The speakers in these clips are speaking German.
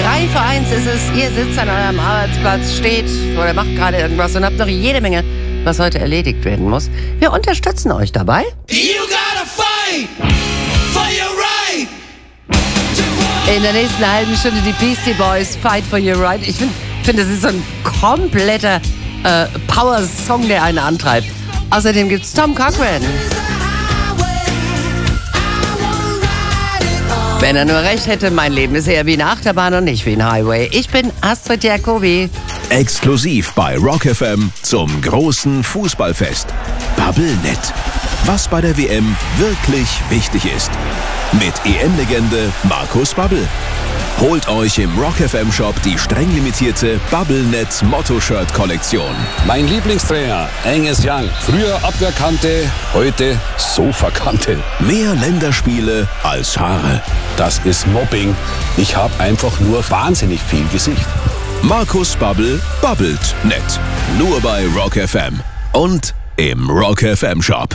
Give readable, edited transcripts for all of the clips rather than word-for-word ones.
3:01 ist es, ihr sitzt an eurem Arbeitsplatz, steht oder macht gerade irgendwas und habt noch jede Menge, was heute erledigt werden muss. Wir unterstützen euch dabei. In der nächsten halben Stunde die Beastie Boys, Fight for Your Right. Ich finde, das ist so ein kompletter Power-Song, der einen antreibt. Außerdem gibt's Tom Cochrane. Wenn er nur recht hätte, mein Leben ist eher wie eine Achterbahn und nicht wie ein Highway. Ich bin Astrid Jacobi. Exklusiv bei Rock FM zum großen Fußballfest. Bubblenet. Was bei der WM wirklich wichtig ist. Mit EM-Legende Markus Babbel. Holt euch im Rock FM Shop die streng limitierte Bubblenet Motto-Shirt-Kollektion. Mein Lieblingstrainer, Angus Young. Früher Abwehrkante, heute Sofakante. Mehr Länderspiele als Haare. Das ist Mobbing. Ich habe einfach nur wahnsinnig viel Gesicht. Markus Babbel babbelt nett. Nur bei Rock FM. Und im Rock FM Shop.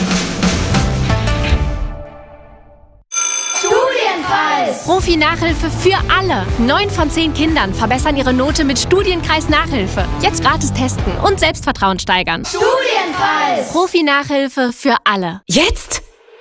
Profi-Nachhilfe für alle. 9 von 10 Kindern verbessern ihre Note mit Studienkreis Nachhilfe. Jetzt gratis testen und Selbstvertrauen steigern. Studienkreis! Profi-Nachhilfe für alle. Jetzt?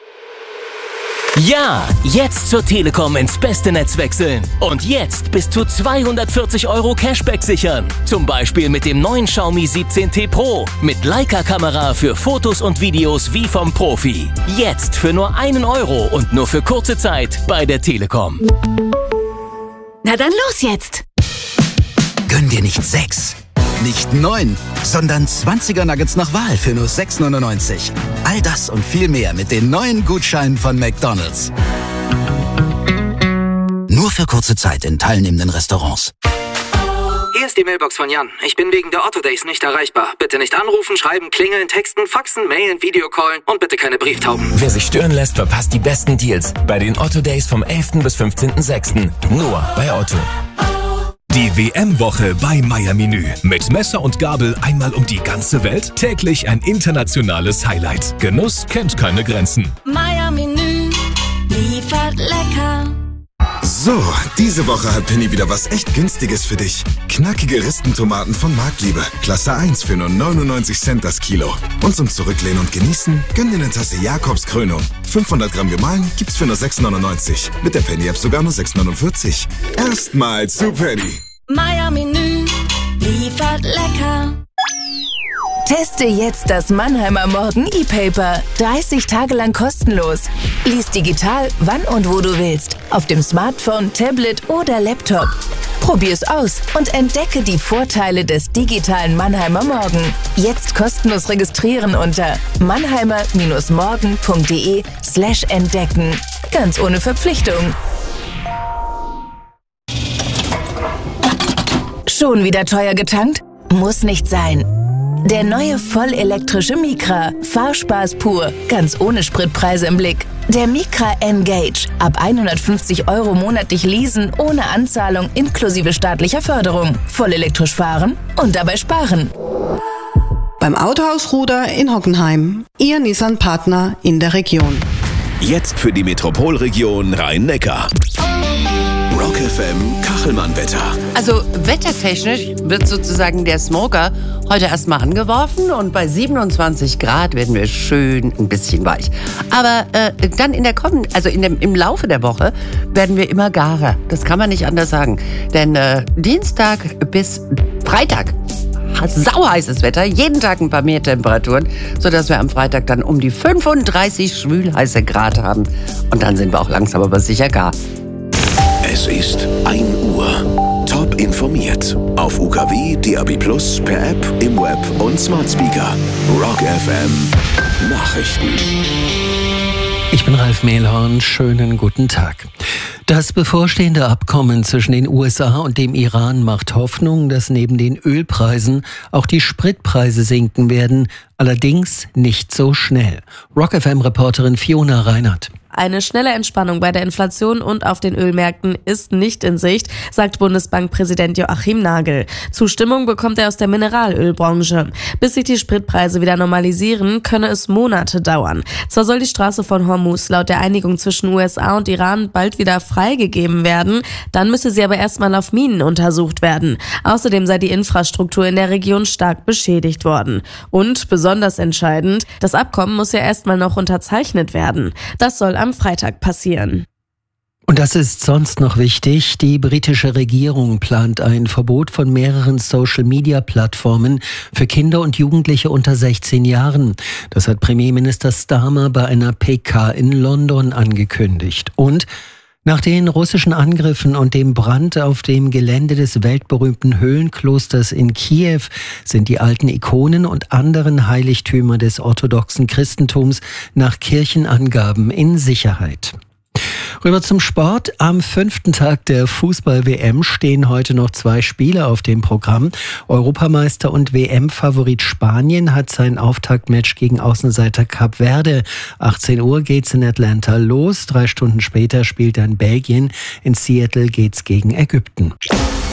Ja, jetzt zur Telekom ins beste Netz wechseln. Und jetzt bis zu 240 € Cashback sichern. Zum Beispiel mit dem neuen Xiaomi 17T Pro. Mit Leica-Kamera für Fotos und Videos wie vom Profi. Jetzt für nur 1 € und nur für kurze Zeit bei der Telekom. Na dann los jetzt! Gönn dir nicht 6, nicht 9, sondern 20er Nuggets nach Wahl für nur 6,99. All das und viel mehr mit den neuen Gutscheinen von McDonald's. Nur für kurze Zeit in teilnehmenden Restaurants. Hier ist die Mailbox von Jan. Ich bin wegen der Otto Days nicht erreichbar. Bitte nicht anrufen, schreiben, klingeln, texten, faxen, mailen, Videocallen und bitte keine Brieftauben. Wer sich stören lässt, verpasst die besten Deals bei den Otto Days vom 11. bis 15.06. Nur bei Otto. Die WM-Woche bei Meier Menü. Mit Messer und Gabel einmal um die ganze Welt. Täglich ein internationales Highlight. Genuss kennt keine Grenzen. Meier Menü liefert lecker. So, diese Woche hat Penny wieder was echt Günstiges für dich. Knackige Ristentomaten von Marktliebe. Klasse 1 für nur 99 Cent das Kilo. Und zum Zurücklehnen und Genießen, gönn dir eine Tasse Jakobs Krönung. 500 Gramm gemahlen gibt's für nur 6,99. Mit der Penny-App sogar nur 6,49. Erstmal zu Penny. Meier Menü liefert lecker. Teste jetzt das Mannheimer Morgen E-Paper. 30 Tage lang kostenlos. Lies digital, wann und wo du willst. Auf dem Smartphone, Tablet oder Laptop. Probier's aus und entdecke die Vorteile des digitalen Mannheimer Morgen. Jetzt kostenlos registrieren unter mannheimer-morgen.de/entdecken. Ganz ohne Verpflichtung. Schon wieder teuer getankt? Muss nicht sein. Der neue vollelektrische Micra. Fahrspaß pur. Ganz ohne Spritpreise im Blick. Der Micra Engage. Ab 150 € monatlich leasen, ohne Anzahlung, inklusive staatlicher Förderung. Vollelektrisch fahren und dabei sparen. Beim Autohaus Ruder in Hockenheim. Ihr Nissan-Partner in der Region. Jetzt für die Metropolregion Rhein-Neckar. Rock FM Kachelmann-Wetter. Also wettertechnisch wird sozusagen der Smoker heute erstmal angeworfen und bei 27 Grad werden wir schön ein bisschen weich. Aber dann im Laufe der Woche werden wir immer garer. Das kann man nicht anders sagen. Denn Dienstag bis Freitag sauheißes Wetter, jeden Tag ein paar mehr Temperaturen, sodass wir am Freitag dann um die 35 schwülheiße Grad haben. Und dann sind wir auch langsam aber sicher gar. Es ist 1 Uhr. Top informiert. Auf UKW, DAB+, per App, im Web und Smart Speaker. Rock FM Nachrichten. Ich bin Ralf Mehlhorn. Schönen guten Tag. Das bevorstehende Abkommen zwischen den USA und dem Iran macht Hoffnung, dass neben den Ölpreisen auch die Spritpreise sinken werden. Allerdings nicht so schnell. Rock FM-Reporterin Fiona Reinhardt. Eine schnelle Entspannung bei der Inflation und auf den Ölmärkten ist nicht in Sicht, sagt Bundesbankpräsident Joachim Nagel. Zustimmung bekommt er aus der Mineralölbranche. Bis sich die Spritpreise wieder normalisieren, könne es Monate dauern. Zwar soll die Straße von Hormuz laut der Einigung zwischen USA und Iran bald wieder frei freigegeben werden. Dann müsse sie aber erstmal auf Minen untersucht werden. Außerdem sei die Infrastruktur in der Region stark beschädigt worden. Und besonders entscheidend, das Abkommen muss ja erstmal noch unterzeichnet werden. Das soll am Freitag passieren. Und das ist sonst noch wichtig. Die britische Regierung plant ein Verbot von mehreren Social-Media-Plattformen für Kinder und Jugendliche unter 16 Jahren. Das hat Premierminister Starmer bei einer PK in London angekündigt. Und nach den russischen Angriffen und dem Brand auf dem Gelände des weltberühmten Höhlenklosters in Kiew sind die alten Ikonen und anderen Heiligtümer des orthodoxen Christentums nach Kirchenangaben in Sicherheit. Rüber zum Sport. Am 5. Tag der Fußball-WM stehen heute noch 2 Spiele auf dem Programm. Europameister und WM-Favorit Spanien hat sein Auftaktmatch gegen Außenseiter Kap Verde. 18 Uhr geht's in Atlanta los. 3 Stunden später spielt dann Belgien. In Seattle geht's gegen Ägypten.